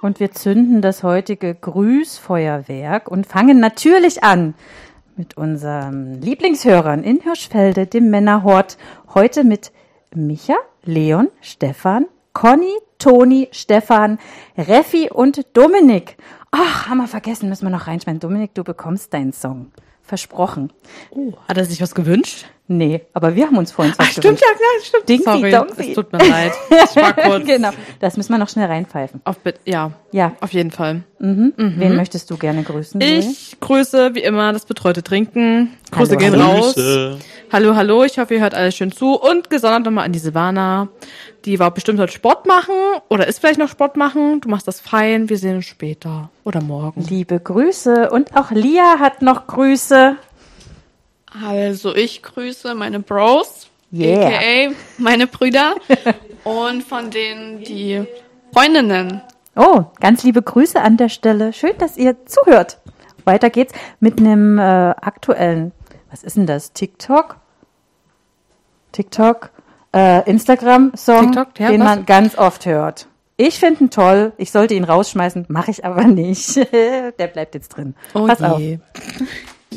Und wir zünden das heutige Grüßfeuerwerk und fangen natürlich an mit unseren Lieblingshörern in Hirschfelde, dem Männerhort. Heute mit Micha, Leon, Stefan, Conny, Toni, Stefan, Reffi und Dominik. Ach, haben wir vergessen, müssen wir noch reinschmeißen. Dominik, du bekommst deinen Song. Versprochen. Oh, hat er sich was gewünscht? Nee, aber wir haben uns vorhin was stimmt, gewünscht. ja, stimmt. Dinky Sorry, Donky. es tut mir leid. Ich war kurz. Genau, das müssen wir noch schnell reinpfeifen. Ja, auf jeden Fall. Wen möchtest du gerne grüßen? Ich grüße, wie immer, das betreute Trinken. Grüße Hallo, gehen hallo. raus. Grüße. Hallo, ich hoffe, ihr hört alles schön zu. Und gesondert nochmal an die Silvana. Die war bestimmt heute Sport machen oder ist vielleicht noch Sport machen. Du machst das fein, wir sehen uns später oder morgen. Liebe Grüße. Und auch Lia hat noch Grüße. Also ich grüße meine Bros, Yeah. aka meine Brüder und von denen die Freundinnen. Oh, ganz liebe Grüße an der Stelle. Schön, dass ihr zuhört. Weiter geht's mit einem aktuellen, was ist denn das? TikTok, Instagram-Song, TikTok, ja, den was? man ganz oft hört. Ich finde ihn toll. Ich sollte ihn rausschmeißen, mache ich aber nicht. Der bleibt jetzt drin. Oh Pass auf. je.